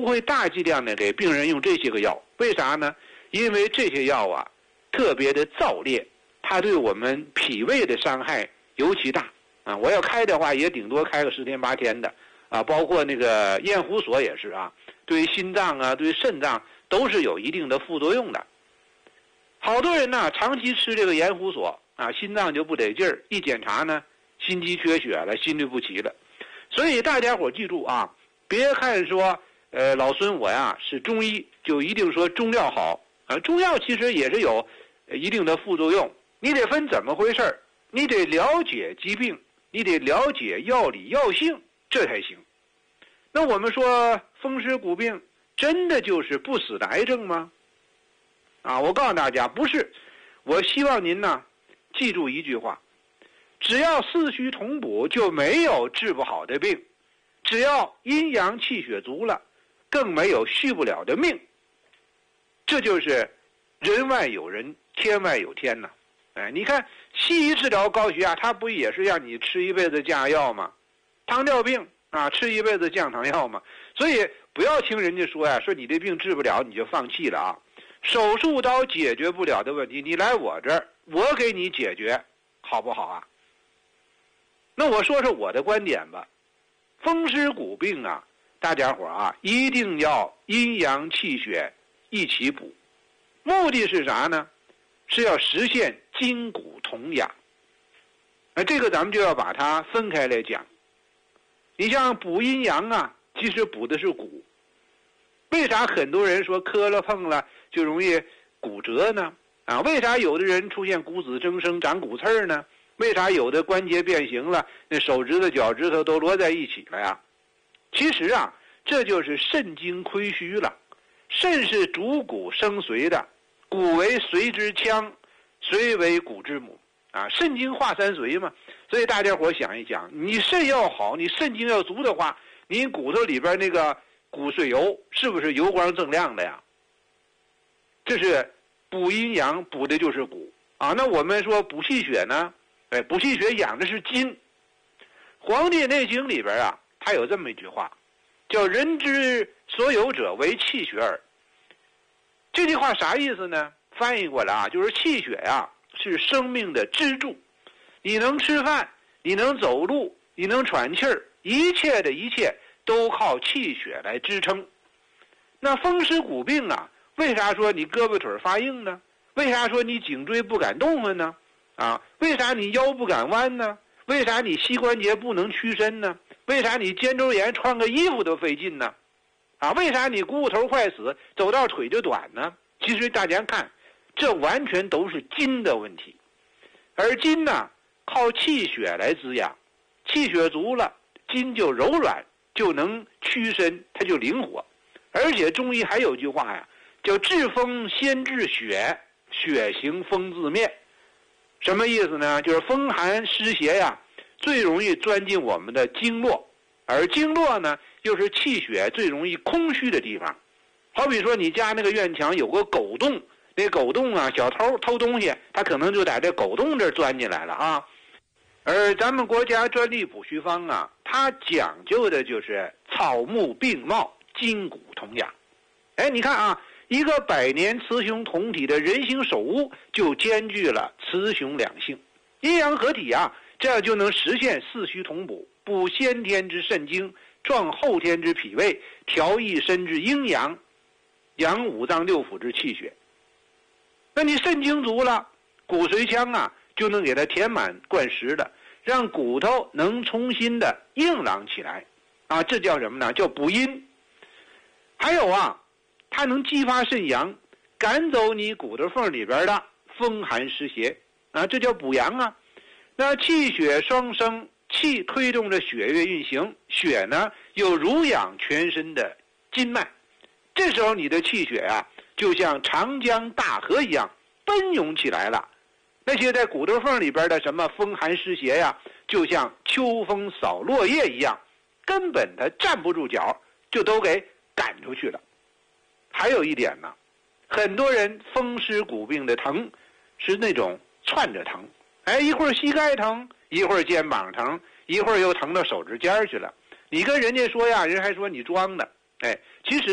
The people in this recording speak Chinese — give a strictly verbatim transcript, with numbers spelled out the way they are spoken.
不会大剂量的给病人用这些个药。为啥呢？因为这些药啊特别的燥烈，它对我们脾胃的伤害尤其大啊。我要开的话也顶多开个十天八天的啊，包括那个咽胡索也是啊，对于心脏啊对于肾脏都是有一定的副作用的。好多人呢长期吃这个盐胡索啊，心脏就不得劲儿，一检查呢心肌缺血了，心律不齐了。所以大家伙记住啊，别看说呃老孙我呀是中医就一定说中药好啊，中药其实也是有一定的副作用，你得分怎么回事儿，你得了解疾病，你得了解药理药性，这才行。那我们说风湿骨病真的就是不死的癌症吗？啊，我告诉大家不是。我希望您呢记住一句话，只要四虚同补就没有治不好的病，只要阴阳气血足了更没有续不了的命。这就是人外有人，天外有天呐。哎，你看西医治疗高血压，它不也是让你吃一辈子降压药吗？糖尿病啊，吃一辈子降糖药嘛。所以不要听人家说呀，说你这病治不了你就放弃了啊。手术刀解决不了的问题，你来我这儿，我给你解决，好不好啊？那我说说我的观点吧。风湿骨病啊，大家伙啊，一定要阴阳气血一起补。目的是啥呢？是要实现筋骨同养。那这个咱们就要把它分开来讲。你像补阴阳啊，其实补的是骨。为啥很多人说磕了碰了就容易骨折呢？啊，为啥有的人出现骨质增生长骨刺儿呢？为啥有的关节变形了，那手指头脚趾头都摞在一起了呀？其实啊，这就是肾精亏虚了。肾是主骨生髓的，骨为髓之腔，髓为骨之母啊，肾精化三髓嘛。所以大家伙想一想，你肾要好，你肾精要足的话，你骨头里边那个骨髓油是不是油光锃亮的呀？这是补阴阳，补的就是骨啊。那我们说补气血呢？哎，补气血养的是筋。《黄帝内经》里边啊，它有这么一句话，叫人之所有者为气血耳。这句话啥意思呢？翻译过来啊，就是气血呀、啊、是生命的支柱。你能吃饭，你能走路，你能喘气儿，一切的一切都靠气血来支撑。那风湿骨病啊，为啥说你胳膊腿发硬呢？为啥说你颈椎不敢动了呢？啊，为啥你腰不敢弯呢？为啥你膝关节不能屈伸呢？为啥你肩周炎穿个衣服都费劲呢？啊，为啥你股骨头坏死，走到腿就短呢？其实大家看，这完全都是筋的问题。而筋呢，靠气血来滋养，气血足了，筋就柔软，就能屈伸，它就灵活。而且中医还有句话呀，叫治风先治血，血行风自灭。什么意思呢？就是风寒湿邪呀，最容易钻进我们的经络，而经络呢，又是气血最容易空虚的地方。好比说你家那个院墙有个狗洞，那狗洞啊，小偷偷东西，他可能就在这狗洞这儿钻进来了啊。而咱们国家专利补虚方啊，它讲究的就是草木并茂，筋骨同养。哎，你看啊，一个百年雌雄同体的人形手物，就兼具了雌雄两性，阴阳合体啊，这样就能实现四虚同补，补先天之肾精，壮后天之脾胃，调一身之阴阳，养五脏六腑之气血。那你肾精足了，骨髓腔啊就能给它填满灌实的，让骨头能重新的硬朗起来啊，这叫什么呢？叫补阴。还有啊，它能激发肾阳，赶走你骨头缝里边的风寒湿邪啊，这叫补阳啊。那气血双生，气推动着血液运行，血呢又濡养全身的筋脉，这时候你的气血啊就像长江大河一样奔涌起来了。那些在骨头缝里边的什么风寒湿邪呀，就像秋风扫落叶一样，根本它站不住脚，就都给赶出去了。还有一点呢，很多人风湿骨病的疼是那种窜着疼，哎，一会儿膝盖疼，一会儿肩膀疼，一会儿又疼到手指尖去了。你跟人家说呀，人还说你装的，哎，其实